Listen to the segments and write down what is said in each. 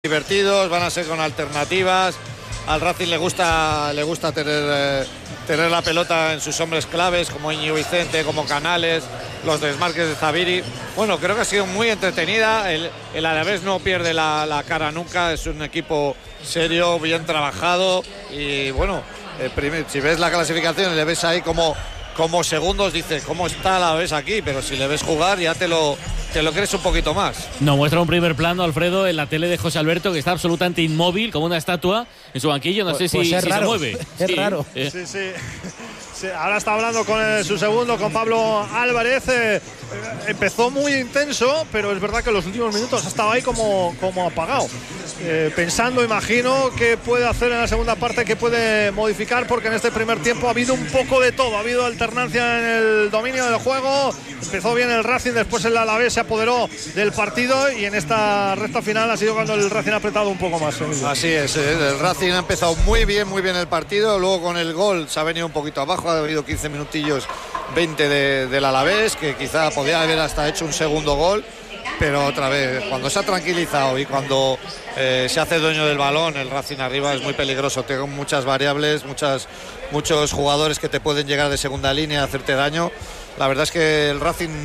divertidos, van a ser con alternativas. Al Racing le gusta tener la pelota en sus hombres claves, como Íñigo Vicente, como Canales, los desmarques de Zaviri. Bueno, creo que ha sido muy entretenida. El Alavés no pierde la cara nunca, es un equipo serio, bien trabajado. Y bueno, si ves la clasificación y le ves ahí como segundos, dices, ¿cómo está la ves aquí? Pero si le ves jugar ya te lo crees un poquito más. Nos muestra un primer plano, Alfredo, en la tele de José Alberto, que está absolutamente inmóvil, como una estatua en su banquillo. No sé si se mueve. Es raro. Sí, ahora está hablando con su segundo, con Pablo Álvarez. Empezó muy intenso, pero es verdad que los últimos minutos ha estado ahí como apagado. Pensando, imagino, qué puede hacer en la segunda parte, qué puede modificar, porque en este primer tiempo ha habido un poco de todo. Ha habido alternancia en el dominio del juego. Empezó bien el Racing, después el Alavés se apoderó del partido y en esta recta final ha sido cuando el Racing ha apretado un poco más. Así es, el Racing ha empezado muy bien el partido. Luego con el gol se ha venido un poquito abajo. Ha habido 15 minutillos, 20 del Alavés, que quizá podía haber hasta hecho un segundo gol. Pero otra vez, cuando se ha tranquilizado y cuando se hace dueño del balón, el Racing arriba es muy peligroso. Tengo muchas variables, muchos jugadores que te pueden llegar de segunda línea a hacerte daño. La verdad es que el Racing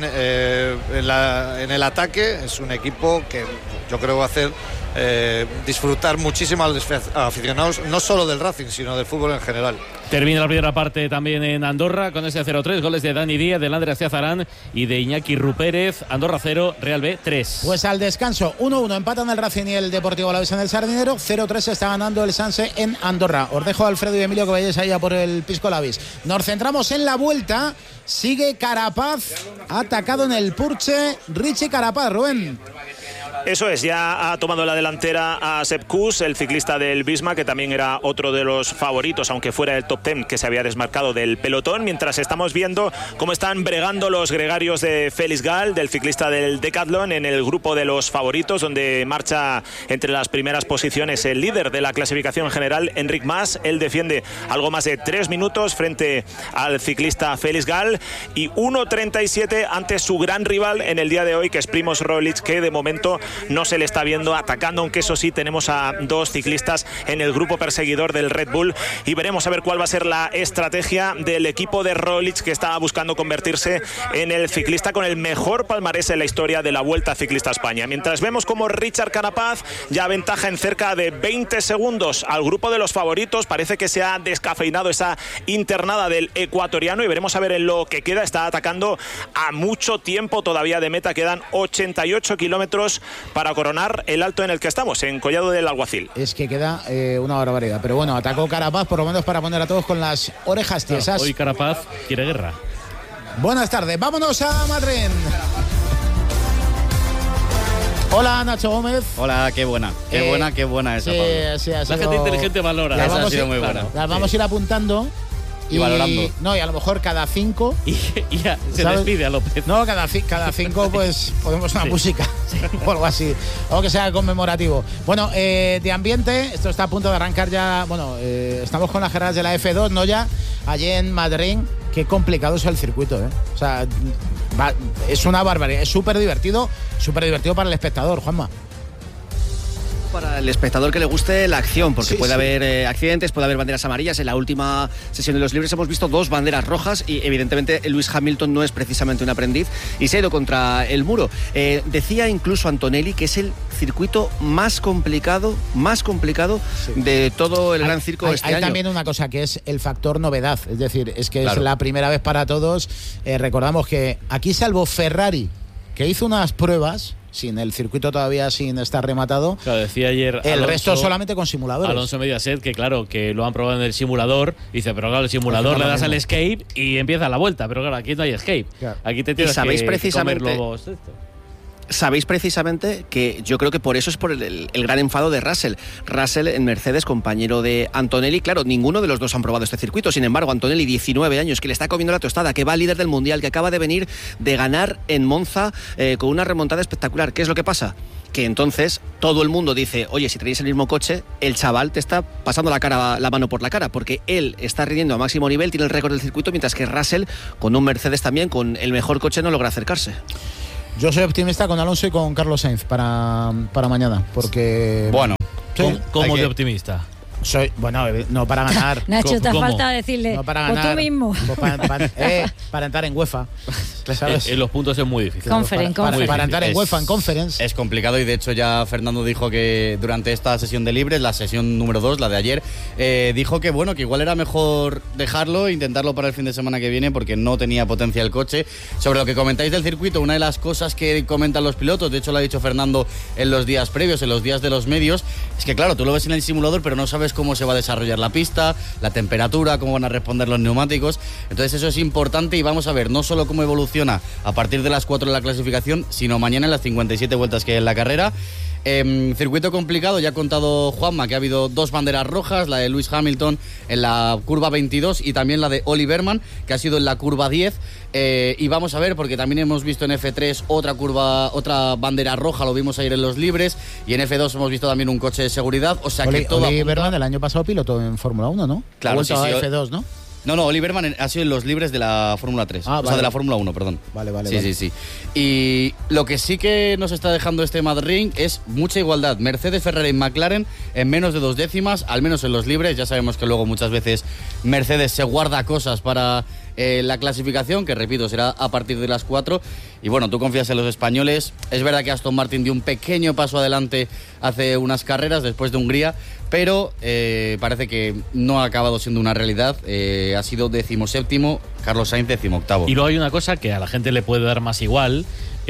en el ataque es un equipo que yo creo va a hacer disfrutar muchísimo a los aficionados, no solo del Racing, sino del fútbol en general. Termina la primera parte también en Andorra con ese 0-3, goles de Dani Díaz, de Landre Azarán y de Iñaki Rupérez. Andorra 0, Real B 3. Pues al descanso 1-1 empatan el Racing y el Deportivo Alavés en el Sardinero. 0-3 está ganando el Sanse en Andorra. Os dejo a Alfredo y Emilio que vayáis allá por el Pisco Lavis. Nos centramos en la vuelta. Sigue Carapaz, atacado en el Purche. Richie Carapaz, Rubén. Eso es, ya ha tomado la delantera a Sepp Kuss, el ciclista del Visma, que también era otro de los favoritos, aunque fuera el top 10, que se había desmarcado del pelotón, mientras estamos viendo cómo están bregando los gregarios de Félix Gall, del ciclista del Decathlon, en el grupo de los favoritos, donde marcha entre las primeras posiciones el líder de la clasificación general, Enric Mas. Él defiende algo más de 3 minutos frente al ciclista Félix Gall y 1.37 ante su gran rival en el día de hoy, que es Primož Roglič, que de momento no se le está viendo atacando, aunque eso sí, tenemos a 2 ciclistas en el grupo perseguidor del Red Bull y veremos a ver cuál va a ser la estrategia del equipo de Roglič, que está buscando convertirse en el ciclista con el mejor palmarés en la historia de la Vuelta Ciclista a España. Mientras vemos como Richard Carapaz ya aventaja en cerca de 20 segundos al grupo de los favoritos. Parece que se ha descafeinado esa internada del ecuatoriano y veremos a ver en lo que queda. Está atacando a mucho tiempo todavía de meta, quedan 88 kilómetros para coronar el alto en el que estamos, en Collado del Alguacil. Es que queda una barbaridad, pero bueno, atacó Carapaz por lo menos para poner a todos con las orejas tiesas. Hoy Carapaz quiere guerra. Buenas tardes, vámonos a Madrid. Hola, Nacho Gómez. Hola, qué buena esa, Pablo. Sí, la gente inteligente valora. Esa ha sido muy buena. Las vamos a ir apuntando. Y valorando. No, y a lo mejor cada 5. Y ya se despide a López. No, cada 5 pues podemos una música o algo así. O que sea conmemorativo. Bueno, de ambiente, esto está a punto de arrancar ya. Bueno, estamos con las carreras de la F2, ¿no? Ya allí en Madrid. Qué complicado es el circuito, ¿eh? O sea, es una barbaridad. Es súper divertido para el espectador, Juanma. Para el espectador que le guste la acción, porque puede haber accidentes, puede haber banderas amarillas. En la última sesión de los libres hemos visto 2 banderas rojas y evidentemente Lewis Hamilton no es precisamente un aprendiz y se ha ido contra el muro. Decía incluso Antonelli que es el circuito más complicado de todo el Gran Circo este año. Hay también una cosa que es el factor novedad, es decir, es que es la primera vez para todos. Recordamos que aquí, salvo Ferrari, que hizo unas pruebas sin el circuito todavía sin estar rematado. Claro, decía ayer el Alonso, resto solamente con simuladores. Alonso Mediaset, que claro, que lo han probado en el simulador. Dice, pero claro, el simulador le das al escape y empieza la vuelta. Pero claro, aquí no hay escape. Claro. Aquí te tienes que comer lobos. Sabéis precisamente que yo creo que por eso es por el gran enfado de Russell. Russell en Mercedes, compañero de Antonelli. Claro, ninguno de los dos han probado este circuito. Sin embargo, Antonelli, 19 años, que le está comiendo la tostada, que va líder del Mundial, que acaba de venir de ganar en Monza con una remontada espectacular. ¿Qué es lo que pasa? Que entonces todo el mundo dice, oye, si tenéis el mismo coche, el chaval te está pasando la mano por la cara, porque él está rindiendo a máximo nivel, tiene el récord del circuito, mientras que Russell, con un Mercedes también, con el mejor coche, no logra acercarse. Yo soy optimista con Alonso y con Carlos Sainz para mañana, porque... Bueno, ¿sí? ¿Cómo de optimista? Soy, bueno, no para ganar. Nacho, te falta decirle, no para ganar, tú mismo. Para entrar en UEFA. ¿Sabes? En los puntos es muy difícil. Para entrar en UEFA, en Conference. Es complicado y de hecho ya Fernando dijo que durante esta sesión de libres, la sesión número 2, la de ayer, dijo que bueno, que igual era mejor dejarlo e intentarlo para el fin de semana que viene porque no tenía potencia el coche. Sobre lo que comentáis del circuito, una de las cosas que comentan los pilotos, de hecho lo ha dicho Fernando en los días previos, en los días de los medios, es que claro, tú lo ves en el simulador pero no sabes cómo se va a desarrollar la pista, la temperatura, cómo van a responder los neumáticos. Entonces eso es importante y vamos a ver no solo cómo evoluciona a partir de las 4 de la clasificación, sino mañana en las 57 vueltas que hay en la carrera. Circuito complicado, ya ha contado Juanma que ha habido 2 banderas rojas, la de Lewis Hamilton en la curva 22 y también la de Ollie Bearman, que ha sido en la curva 10. Y vamos a ver, porque también hemos visto en F3 otra bandera roja, lo vimos ayer en los libres, y en F2 hemos visto también un coche de seguridad, o sea que todo Ollie Bearman el año pasado piloto en Fórmula 1, ¿no? Claro, sí, a F2, ¿no? No, Ollie Bearman ha sido en los libres de la Fórmula 3. Vale. O sea, de la Fórmula 1, perdón. Vale. Sí. Y lo que sí que nos está dejando este Mad Ring es mucha igualdad. Mercedes, Ferrari y McLaren en menos de 2 décimas, al menos en los libres. Ya sabemos que luego muchas veces Mercedes se guarda cosas para la clasificación, que repito, será a partir de las 4. Y bueno, tú confías en los españoles. Es verdad que Aston Martin dio un pequeño paso adelante hace unas carreras después de Hungría, pero parece que no ha acabado siendo una realidad. Ha sido 17º, Carlos Sainz 18º. Y luego hay una cosa que a la gente le puede dar más igual,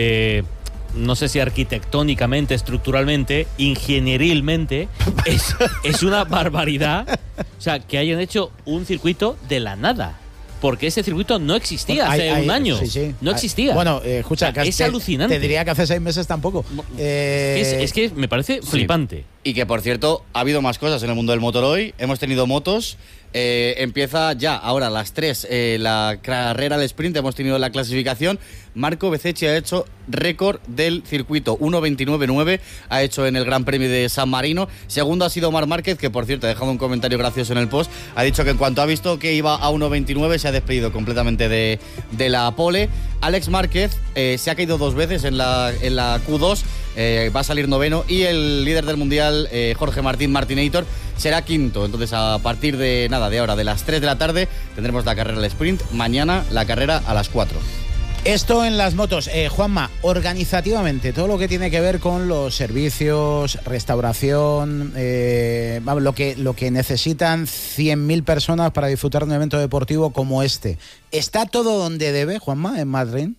no sé si arquitectónicamente, estructuralmente, ingenierilmente, es una barbaridad. O sea, que hayan hecho un circuito de la nada. Porque ese circuito no existía hace un año. Sí. No existía. Bueno, escucha, es alucinante. Te diría que hace 6 meses tampoco. Es que me parece flipante. Y que, por cierto, ha habido más cosas en el mundo del motor hoy. Hemos tenido motos. Empieza ya, ahora a las 3, la carrera al sprint. Hemos tenido la clasificación. Marco Bezzecchi ha hecho récord del circuito. 1.29.9 ha hecho en el Gran Premio de San Marino. Segundo ha sido Marc Márquez, que por cierto ha dejado un comentario gracioso en el post. Ha dicho que en cuanto ha visto que iba a 1.29 se ha despedido completamente de la pole. Alex Márquez se ha caído 2 veces en la Q2. Va a salir 9º y el líder del mundial, Jorge Martín Martinator, será 5º. Entonces a partir de ahora, de las 3 de la tarde, tendremos la carrera al sprint. Mañana la carrera a las 4. Esto en las motos. Juanma, organizativamente, todo lo que tiene que ver con los servicios, restauración, lo que necesitan 100.000 personas para disfrutar de un evento deportivo como este. ¿Está todo donde debe, Juanma, en Madrid?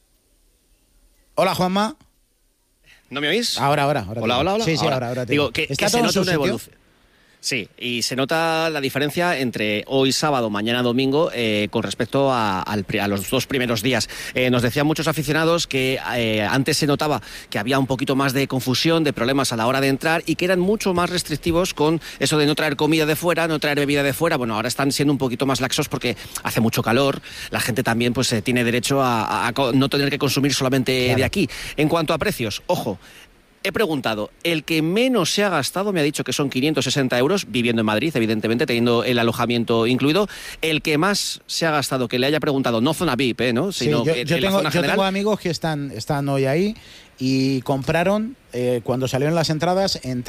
Hola, Juanma. ¿No me oís? Ahora. Hola. Sí, ahora. Digo, que se nota una evolución. Sí, y se nota la diferencia entre hoy sábado, mañana domingo, con respecto a los 2 primeros días. Nos decían muchos aficionados que antes se notaba que había un poquito más de confusión, de problemas a la hora de entrar y que eran mucho más restrictivos con eso de no traer comida de fuera, no traer bebida de fuera. Bueno, ahora están siendo un poquito más laxos porque hace mucho calor. La gente también pues tiene derecho a no tener que consumir solamente de aquí. En cuanto a precios, ojo. He preguntado, el que menos se ha gastado me ha dicho que son 560 euros, viviendo en Madrid, evidentemente, teniendo el alojamiento incluido. El que más se ha gastado, que le haya preguntado, no zona VIP, ¿no? Sino sí, yo tengo amigos que están hoy ahí y compraron, cuando salieron las entradas, en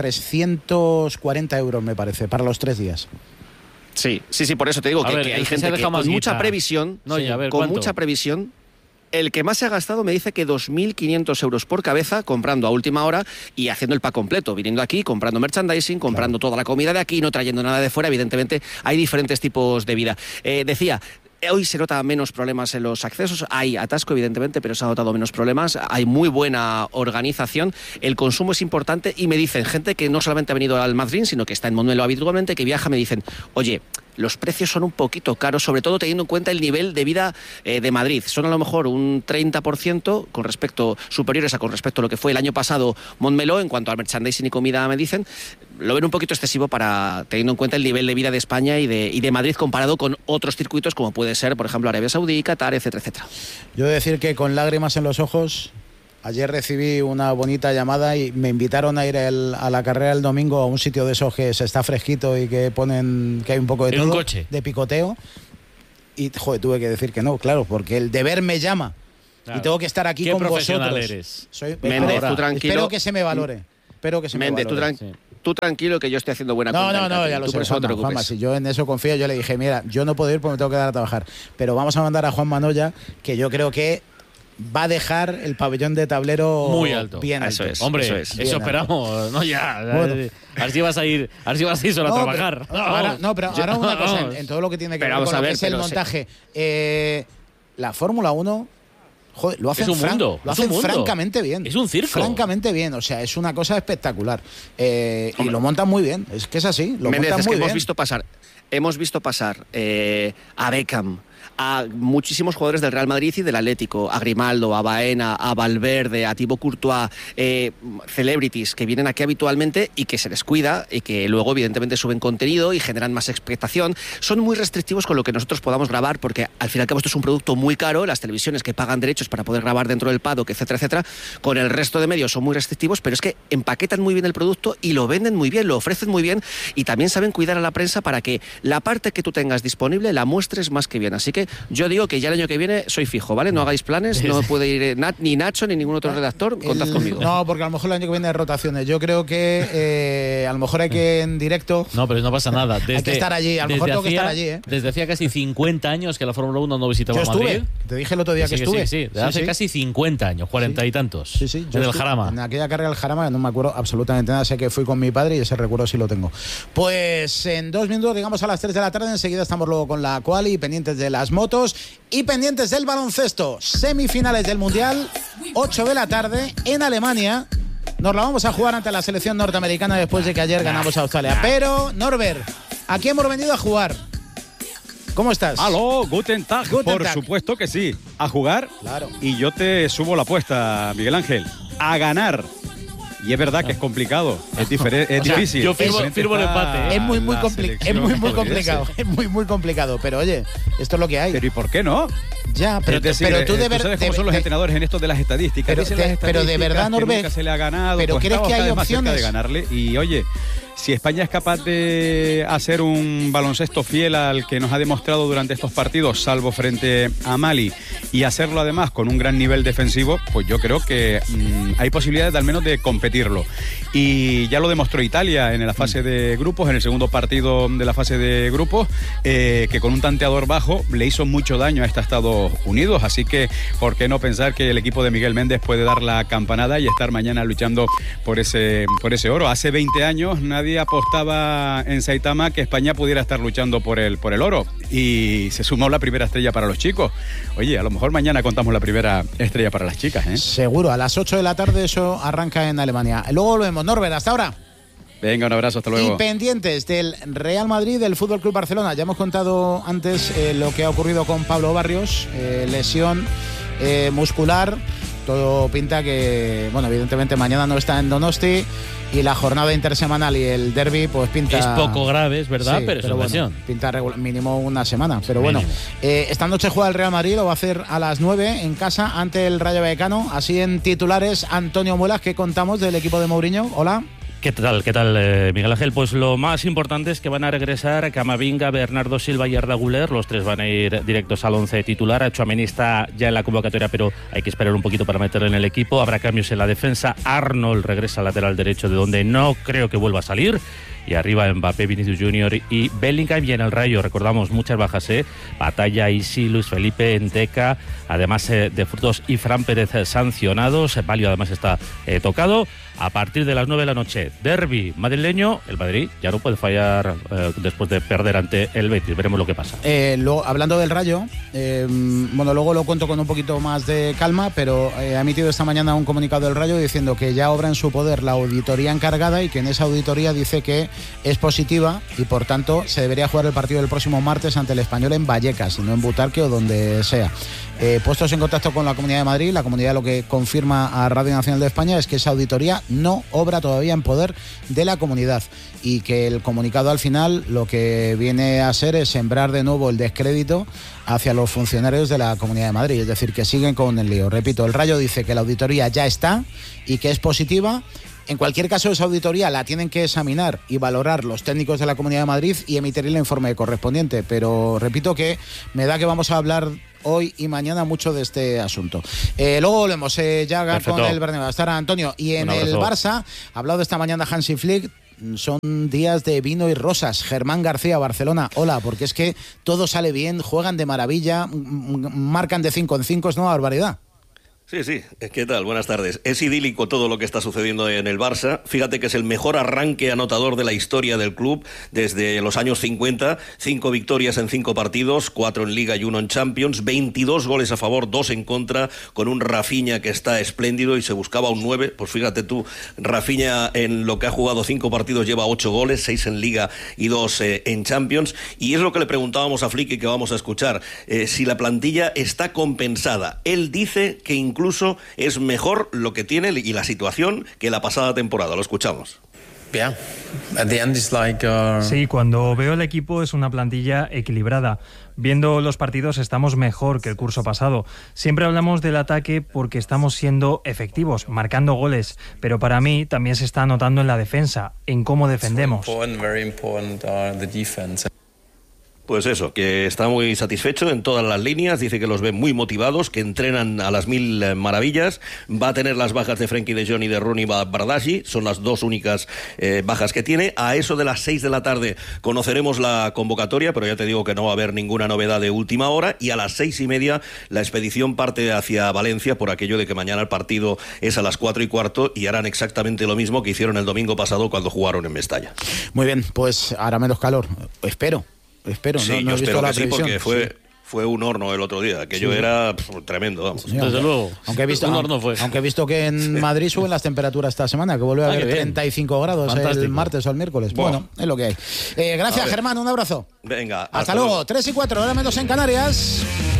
340 euros, me parece, para los 3 días. Sí, por eso te digo que hay gente que con mucha previsión, mucha previsión. El que más se ha gastado me dice que 2.500 euros por cabeza, comprando a última hora y haciendo el pack completo, viniendo aquí, comprando merchandising, comprando toda la comida de aquí, no trayendo nada de fuera. Evidentemente hay diferentes tipos de vida. Decía, hoy se nota menos problemas en los accesos, hay atasco evidentemente, pero se ha notado menos problemas, hay muy buena organización, el consumo es importante y me dicen gente que no solamente ha venido al Madrid, sino que está en Montmeló habitualmente, que viaja, me dicen, oye, los precios son un poquito caros, sobre todo teniendo en cuenta el nivel de vida de Madrid. Son a lo mejor un 30% superiores con respecto a lo que fue el año pasado Montmeló, en cuanto al merchandising y comida, me dicen. Lo ven un poquito excesivo para teniendo en cuenta el nivel de vida de España y de Madrid comparado con otros circuitos como puede ser, por ejemplo, Arabia Saudí, Qatar, etcétera. Yo he de decir que con lágrimas en los ojos, ayer recibí una bonita llamada y me invitaron a ir a la carrera el domingo a un sitio de esos que se está fresquito y que ponen que hay un poco de todo, de picoteo. Y tuve que decir que no, claro, porque el deber me llama. y tengo que estar aquí ¿Qué con profesional vosotros. eres? Méndez, tú tranquilo. Espero que se me valore. Méndez, tú tranquilo que yo estoy haciendo buena cuenta. No, ya lo sé, Juanma, si yo en eso confío, yo le dije, mira, yo no puedo ir porque me tengo que dar a trabajar, pero vamos a mandar a Juan Manoya, que yo creo que va a dejar el pabellón de tablero muy alto. Bien alto. Eso es. Hombre, eso esperamos, no ya. Bueno. A ver si vas a ir solo a trabajar. Pero ahora una cosa, en todo lo que tiene que ver con lo que es el montaje. La Fórmula 1, joder, lo hacen, francamente bien. Es un circo. Francamente bien, o sea, es una cosa espectacular. Y lo montan muy bien, es que es así, lo montan muy bien. Hemos visto pasar a Beckham, a muchísimos jugadores del Real Madrid y del Atlético, a Grimaldo, a Baena, a Valverde, a Thibaut Courtois, celebrities que vienen aquí habitualmente y que se les cuida y que luego evidentemente suben contenido y generan más expectación. Son muy restrictivos con lo que nosotros podamos grabar porque al fin y al cabo esto es un producto muy caro, las televisiones que pagan derechos para poder grabar dentro del paddock, etcétera, etcétera, con el resto de medios son muy restrictivos, pero es que empaquetan muy bien el producto y lo venden muy bien, lo ofrecen muy bien y también saben cuidar a la prensa para que la parte que tú tengas disponible la muestres más que bien. Así que yo digo que ya el año que viene soy fijo, ¿vale? No hagáis planes, no puede ir ni Nacho ni ningún otro redactor, contad conmigo. No, porque a lo mejor el año que viene hay rotaciones. Yo creo que a lo mejor hay que en directo. No, pero no pasa nada. Hay que estar allí, a lo mejor tengo que estar allí, ¿eh? Desde hacía casi 50 años que la Fórmula 1 no visitaba Madrid. Te dije el otro día que estuve. Sí, desde hace casi 50 años, 40 y tantos. Sí. En el Jarama. En aquella carrera del Jarama no me acuerdo absolutamente nada. Sé que fui con mi padre y ese recuerdo sí lo tengo. Pues en 2 minutos, digamos a las 3 de la tarde, enseguida estamos luego con la quali, pendientes de las motos y pendientes del baloncesto. Semifinales del Mundial, 8 de la tarde en Alemania. Nos la vamos a jugar ante la selección norteamericana después de que ayer ganamos a Australia. Pero, Norbert, aquí hemos venido a jugar. ¿Cómo estás? Aló, Guten Tag. Por supuesto que sí. A jugar. Claro. Y yo te subo la apuesta, Miguel Ángel. A y es verdad que es complicado, es difícil. Yo firmo el empate. Es muy complicado. Es muy complicado. Pero oye, esto es lo que hay. Pero ¿y por qué no? Ya, pero tú de verdad. ¿Cómo son los entrenadores en esto de las estadísticas? Pero de verdad, Norbert. Se le ha ganado. Pero ¿crees que hay opciones de ganarle? Y oye, si España es capaz de hacer un baloncesto fiel al que nos ha demostrado durante estos partidos, salvo frente a Mali, y hacerlo además con un gran nivel defensivo, pues yo creo que hay posibilidades de, al menos de competirlo. Y ya lo demostró Italia en la fase de grupos, en el segundo partido de la fase de grupos, que con un tanteador bajo le hizo mucho daño a Estados Unidos. Así que, ¿por qué no pensar que el equipo de Miguel Méndez puede dar la campanada y estar mañana luchando por ese oro? Hace 20 años nadie apostaba en Saitama que España pudiera estar luchando por el oro y se sumó la primera estrella para los chicos. Oye, a lo mejor mañana contamos la primera estrella para las chicas, ¿eh? Seguro, a las 8 de la tarde eso arranca en Alemania. Luego lo vemos. Norbert, hasta ahora. Venga, un abrazo, hasta luego. Y pendientes del Real Madrid, del Fútbol Club Barcelona. Ya hemos contado antes lo que ha ocurrido con Pablo Barrios, lesión muscular. Todo pinta que, bueno, evidentemente mañana no está en Donosti y la jornada intersemanal y el derbi pues pinta... Es poco grave, es verdad, sí, pero es una lesión. Pinta mínimo una semana, pero mínimo. Bueno. Esta noche juega el Real Madrid, lo va a hacer a las 9 en casa ante el Rayo Vallecano. Así en titulares, Antonio Muelas, ¿qué contamos del equipo de Mourinho? Hola. ¿Qué tal, Miguel Ángel? Pues lo más importante es que van a regresar Camavinga, Bernardo Silva y Arda Güler. Los tres van a ir directos al 11 titular. Tchouaméni está ya en la convocatoria, pero hay que esperar un poquito para meterlo en el equipo. Habrá cambios en la defensa. Arnold regresa al lateral derecho, de donde no creo que vuelva a salir. Y arriba Mbappé, Vinicius Junior y Bellingham. Y en el Rayo, recordamos, muchas bajas, Batalla, Isi, Luis Felipe, Enteca, además de Frutos y Fran Pérez sancionados. Valio además está tocado. A partir de las 9 de la noche, derbi madrileño. El Madrid ya no puede fallar después de perder ante el Betis. Veremos lo que pasa. Hablando del Rayo, bueno, luego lo cuento con un poquito más de calma, pero ha emitido esta mañana un comunicado del Rayo diciendo que ya obra en su poder la auditoría encargada y que en esa auditoría dice que es positiva y por tanto se debería jugar el partido del próximo martes ante el Español en Vallecas y no en Butarque o donde sea. Puestos en contacto con la Comunidad de Madrid, la Comunidad lo que confirma a Radio Nacional de España es que esa auditoría no obra todavía en poder de la comunidad y que el comunicado al final lo que viene a ser es sembrar de nuevo el descrédito hacia los funcionarios de la Comunidad de Madrid, es decir, que siguen con el lío. Repito, el Rayo dice que la auditoría ya está y que es positiva En cualquier caso, esa auditoría la tienen que examinar y valorar los técnicos de la Comunidad de Madrid y emitir el informe correspondiente. Pero repito que me da que vamos a hablar hoy y mañana mucho de este asunto. Luego volvemos ya Perfecto. con el Bernabéu. Estará Antonio. Y en el Barça, ha hablado esta mañana Hansi Flick. Son días de vino y rosas. Germán García, Barcelona. Hola, porque es que todo sale bien, juegan de maravilla, marcan de 5 en 5, es una barbaridad. Sí, ¿qué tal? Buenas tardes. Es idílico todo lo que está sucediendo en el Barça. Fíjate que es el mejor arranque anotador de la historia del club desde los años 50. 5 victorias en 5 partidos, 4 en Liga y 1 en Champions, 22 goles a favor, 2 en contra, con un Rafinha que está espléndido y se buscaba un 9. Pues fíjate tú, Rafinha en lo que ha jugado 5 partidos lleva 8 goles, 6 en Liga y 2 en Champions. Y es lo que le preguntábamos a Flick y que vamos a escuchar. Si la plantilla está compensada. Él dice que incluso es mejor lo que tiene y la situación que la pasada temporada. Lo escuchamos. Sí, cuando veo el equipo es una plantilla equilibrada. Viendo los partidos estamos mejor que el curso pasado. Siempre hablamos del ataque porque estamos siendo efectivos, marcando goles, pero para mí también se está notando en la defensa, en cómo defendemos. Pues eso, que está muy satisfecho en todas las líneas, dice que los ve muy motivados, que entrenan a las mil maravillas, va a tener las bajas de Frenkie de Jong y de Ronny Bardghji, son las dos únicas bajas que tiene. A eso de las 6 de la tarde conoceremos la convocatoria, pero ya te digo que no va a haber ninguna novedad de última hora, y a las 6:30 la expedición parte hacia Valencia por aquello de que mañana el partido es a las 4:15 y harán exactamente lo mismo que hicieron el domingo pasado cuando jugaron en Mestalla. Muy bien, pues hará menos calor, espero. Sí, no yo he visto espero la que sí, previsión. porque fue un horno el otro día. Aquello era tremendo, vamos. Sí, Desde luego. Aunque he visto que en Madrid suben las temperaturas esta semana, que vuelve a haber 35 grados Fantástico. el martes o el miércoles. Bueno, es lo que hay. Gracias, Germán, un abrazo. Venga, Hasta luego. 3:04, hora menos en Canarias.